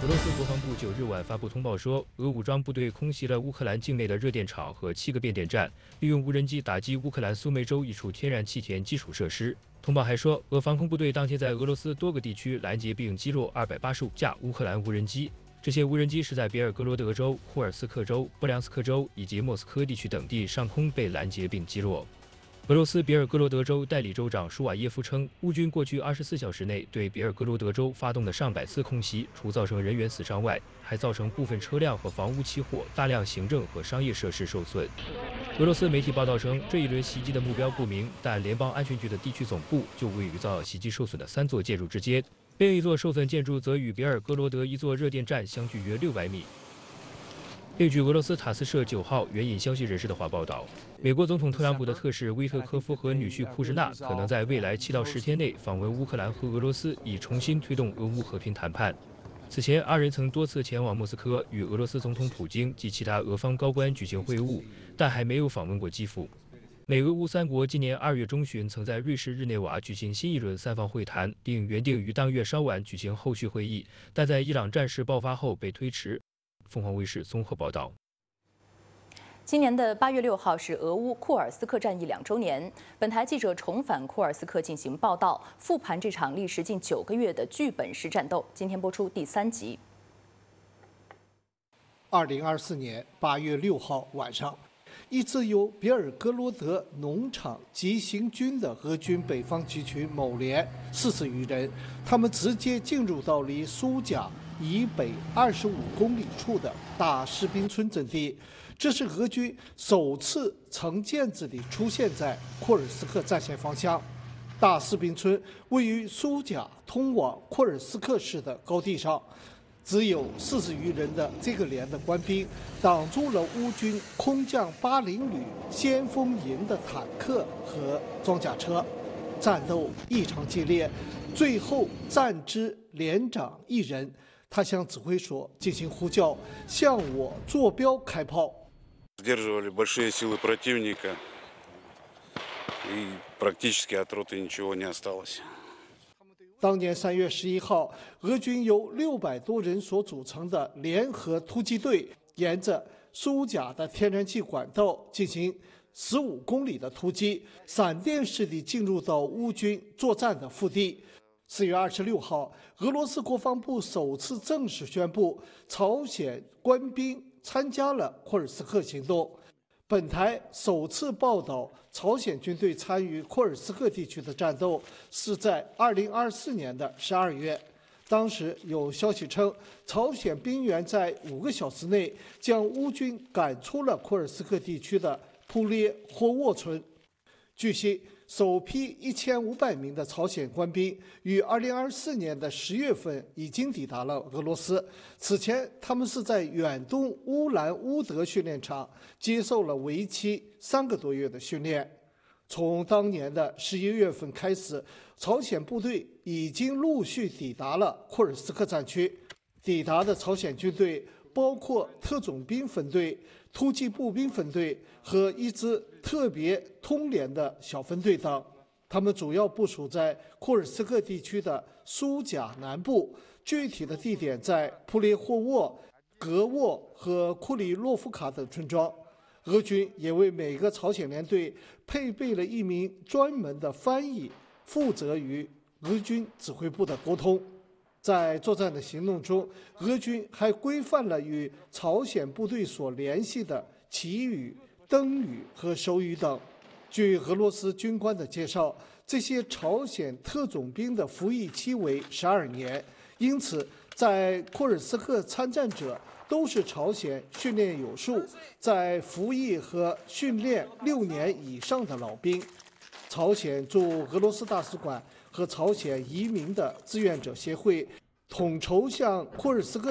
俄罗斯国防部9日晚发布通报说，俄武装部队空袭了乌克兰境内的热电厂和7个变电站，利用无人机打击乌克兰苏梅州一处天然气田基础设施。通报还说，俄防空部队当天在俄罗斯多个地区拦截并击落285架乌克兰无人机。这些无人机是在别尔哥罗德州、库尔斯克州、布良斯克州以及莫斯科地区等地上空被拦截并击落。俄罗斯别尔哥罗德州代理州长舒瓦耶夫称，乌军过去24小时内对别尔哥罗德州发动的上百次空袭，除造成人员死伤外，还造成部分车辆和房屋起火，大量行政和商业设施受损。俄罗斯媒体报道称，这一轮袭击的目标不明，但联邦安全局的地区总部就位于遭袭击受损的3座建筑之间，另一座受损建筑则与别尔哥罗德一座热电站相距约600米。另据俄罗斯塔斯社9号援引消息人士的话报道，美国总统特朗普的特使威特科夫和女婿库什纳可能在未来7到10天内访问乌克兰和俄罗斯，以重新推动俄乌和平谈判。此前，2人曾多次前往莫斯科与俄罗斯总统普京及其他俄方高官举行会晤，但还没有访问过基辅。美俄乌3国今年2月中旬曾在瑞士日内瓦举行新一轮3方会谈，并原定于当月稍晚举行后续会议，但在伊朗战事爆发后被推迟。凤凰卫视综合报道。 今年的8月6号是俄乌库尔斯克战役2周年。本台记者重返库尔斯克进行报道，复盘这场历时近9个月的剧本式战斗。今天播出第3集。 2024年8月6号晚上，一支由别尔哥罗德农场急行军的俄军北方集群某连40余人，他们直接进入到离苏贾以北25公里处的大士兵村阵地。这是俄军首次成建制地出现在库尔斯克战线方向。大士兵村位于苏贾通往库尔斯克市的高地上，只有40余人的这个连的官兵挡住了乌军空降80旅先锋营的坦克和装甲车，战斗异常激烈。最后战之连长1人，他向指挥所进行呼叫，向我坐标开炮。 Сдерживали большие силы противника, и практически от роты ничего не осталось. 当年3月11号，俄军由600多人所组成的联合突击队，沿着苏贾的天然气管道进行15公里的突击，闪电式地进入到乌军作战的腹地。4月26号，俄罗斯国防部首次正式宣布，朝鲜官兵参加了库尔斯克行动。本台首次报道朝鲜军队参与库尔斯克地区的战斗是在2024年的12月。当时有消息称，朝鲜兵员在5个小时内将乌军赶出了库尔斯克地区的普列霍沃村。据悉，首批1500名的朝鲜官兵于2024年的10月份已经抵达了俄罗斯。此前，他们是在远东乌兰乌德训练场接受了为期3个多月的训练。从当年的11月份开始，朝鲜部队已经陆续抵达了库尔斯克战区。抵达的朝鲜军队包括特种兵分队、突击步兵分队和一支特别通联的小分队等，他们主要部署在库尔斯克地区的苏贾南部，具体的地点在普列霍沃、格沃和库里洛夫卡等村庄。俄军也为每个朝鲜联队配备了1名专门的翻译，负责与俄军指挥部的沟通。在作战的行动中，俄军还规范了与朝鲜部队所联系的祈语、灯语和手语等。据俄罗斯军官的介绍，这些朝鲜特种兵的服役期为12年，因此在库尔斯克参战者都是朝鲜训练有素、在服役和训练6年以上的老兵。朝鲜驻俄罗斯大使馆和朝鲜移民的志愿者协会统筹向库尔斯克